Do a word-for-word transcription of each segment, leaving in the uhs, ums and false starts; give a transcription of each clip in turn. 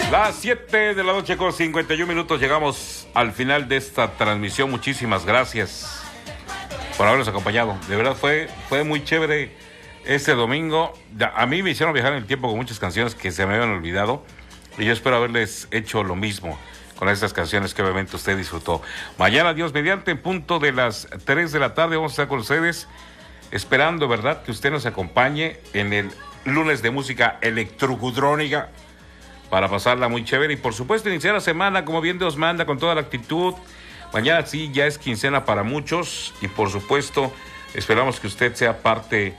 Las siete de la noche con cincuenta y un minutos, llegamos al final de esta transmisión. Muchísimas gracias por habernos acompañado. De verdad fue, fue muy chévere este domingo. A mí me hicieron viajar en el tiempo con muchas canciones que se me habían olvidado, y yo espero haberles hecho lo mismo con estas canciones que obviamente usted disfrutó. Mañana, Dios mediante, en punto de las tres de la tarde, vamos a estar con ustedes, esperando, ¿verdad?, que usted nos acompañe en el lunes de música electrocudrónica, para pasarla muy chévere y por supuesto iniciar la semana como bien Dios manda, con toda la actitud. Mañana sí ya es quincena para muchos y por supuesto esperamos que usted sea parte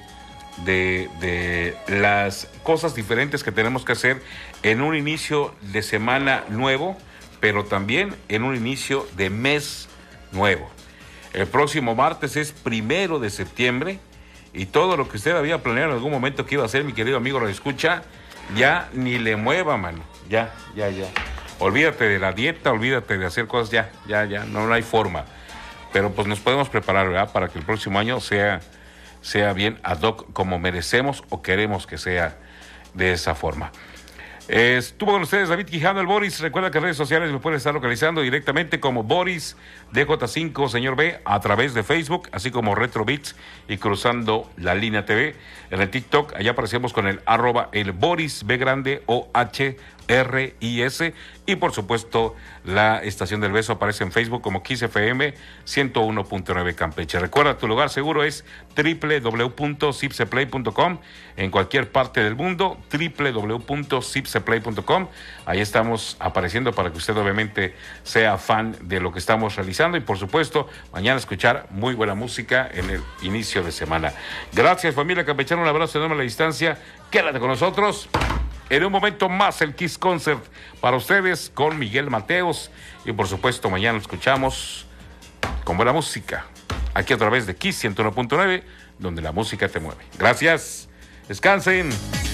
de, de las cosas diferentes que tenemos que hacer en un inicio de semana nuevo, pero también en un inicio de mes nuevo. El próximo martes es primero de septiembre y todo lo que usted había planeado en algún momento que iba a hacer, mi querido amigo, lo escucha, ya ni le mueva, mano. Ya, ya, ya. Olvídate de la dieta, olvídate de hacer cosas, ya, ya, ya. No, no hay forma. Pero pues nos podemos preparar, ¿verdad?, para que el próximo año sea, sea bien ad hoc, como merecemos o queremos que sea de esa forma. Eh, estuvo con ustedes David Quijano, el Boris. Recuerda que en redes sociales me pueden estar localizando directamente como Boris D J cinco, señor B, a través de Facebook, así como Retro Beats y Cruzando la Línea T V. En el TikTok, allá aparecemos con el arroba el Boris B grande O H R I S. Y por supuesto, la Estación del Beso aparece en Facebook como Kiss F M ciento uno punto nueve Campeche. Recuerda, tu lugar seguro es doble u doble u doble u punto zipseplay punto com. En cualquier parte del mundo, doble u doble u doble u punto zipseplay punto com. Ahí estamos apareciendo para que usted obviamente sea fan de lo que estamos realizando y por supuesto, mañana escuchar muy buena música en el inicio de semana. Gracias, familia campechana, un abrazo enorme a la distancia. Quédate con nosotros. En un momento más, el Kiss Concert para ustedes con Miguel Mateos. Y por supuesto, mañana escuchamos con buena música, aquí a través de Kiss ciento uno punto nueve, donde la música te mueve. Gracias, descansen.